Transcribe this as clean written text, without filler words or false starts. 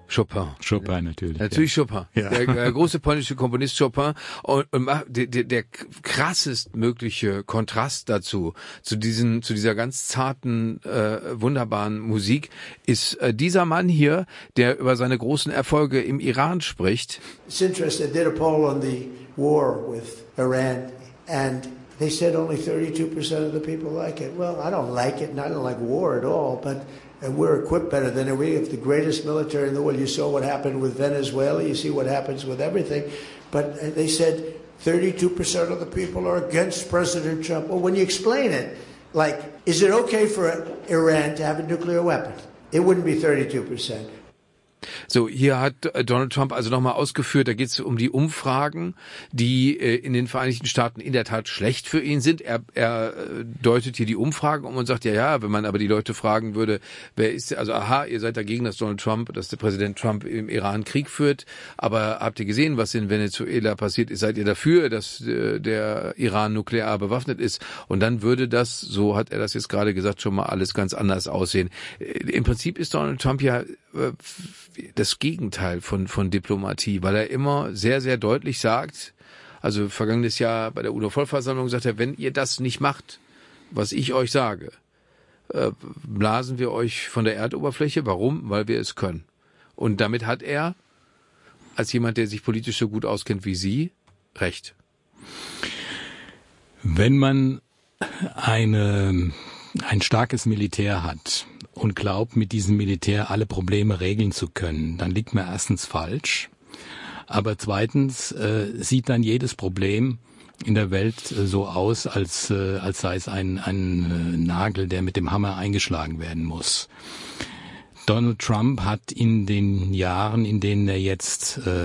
Chopin natürlich. Natürlich Chopin. Ja. Der große polnische Komponist Chopin und der krassest mögliche Kontrast dazu, zu dieser ganz zarten, wunderbaren Musik, ist dieser Mann hier, der über seine großen Erfolge im Iran spricht. It's interesting. I did a poll on the war with Iran and they said only 32% of the people like it. Well, I don't like it and I don't like war at all, but we're equipped better than we have the greatest military in the world. You saw what happened with Venezuela. You see what happens with everything. But they said 32% of the people are against President Trump. Well, when you explain it, like, is it okay for Iran to have a nuclear weapon? It wouldn't be 32%. So, hier hat Donald Trump also nochmal ausgeführt, da geht es um die Umfragen, die in den Vereinigten Staaten in der Tat schlecht für ihn sind. Er deutet hier die Umfragen um und sagt, ja, wenn man aber die Leute fragen würde, wer ist, also ihr seid dagegen, dass der Präsident Trump im Iran Krieg führt, aber habt ihr gesehen, was in Venezuela passiert ist? Seid ihr dafür, dass der Iran nuklear bewaffnet ist? Und dann würde das, so hat er das jetzt gerade gesagt, schon mal alles ganz anders aussehen. Im Prinzip ist Donald Trump ja das Gegenteil von Diplomatie, weil er immer sehr, sehr deutlich sagt, also vergangenes Jahr bei der UNO-Vollversammlung sagt er, wenn ihr das nicht macht, was ich euch sage, blasen wir euch von der Erdoberfläche. Warum? Weil wir es können. Und damit hat er, als jemand, der sich politisch so gut auskennt wie Sie, recht. Wenn man ein starkes Militär hat und glaubt, mit diesem Militär alle Probleme regeln zu können, dann liegt man erstens falsch. Aber zweitens sieht dann jedes Problem in der Welt so aus, als sei es ein Nagel, der mit dem Hammer eingeschlagen werden muss. Donald Trump hat in den Jahren, in denen er jetzt